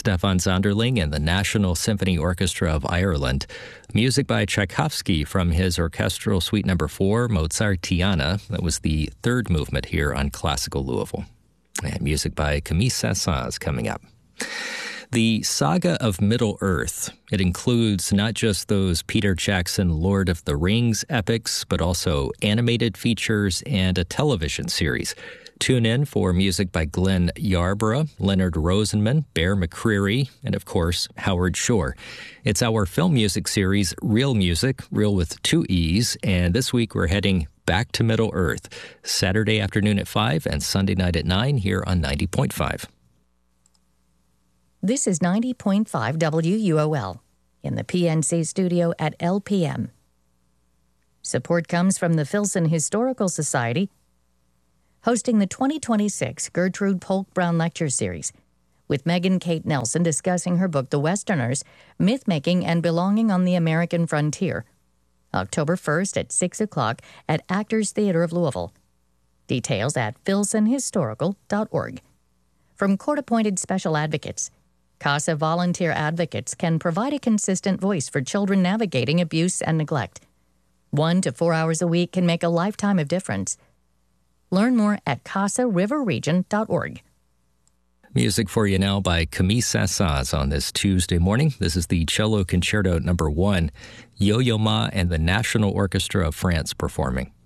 Stefan Zonderling and the National Symphony Orchestra of Ireland. Music by Tchaikovsky from his Orchestral Suite No. 4, Mozartiana. That was the third movement here on Classical Louisville. And music by Camille Saint-Saëns coming up. The Saga of Middle-earth. It includes not just those Peter Jackson Lord of the Rings epics, but also animated features and a television series. Tune in for music by Glenn Yarborough, Leonard Rosenman, Bear McCreary, and of course, Howard Shore. It's our film music series, Real Music, real with 2 E's, and this week we're heading back to Middle-earth, Saturday afternoon at 5 and Sunday night at 9 here on 90.5. This is 90.5 WUOL in the PNC studio at LPM. Support comes from the Filson Historical Society, hosting the 2026 Gertrude Polk Brown Lecture Series, with Megan Kate Nelson discussing her book, The Westerners, Myth-Making and Belonging on the American Frontier, October 1st at 6 o'clock at Actors Theater of Louisville. Details at filsonhistorical.org. From court-appointed special advocates, CASA volunteer advocates can provide a consistent voice for children navigating abuse and neglect. 1 to 4 hours a week can make a lifetime of difference. Learn more at casariverregion.org. Music for you now by Camille Saint-Saëns on this Tuesday morning. This is the Cello Concerto No. 1, Yo-Yo Ma and the National Orchestra of France performing.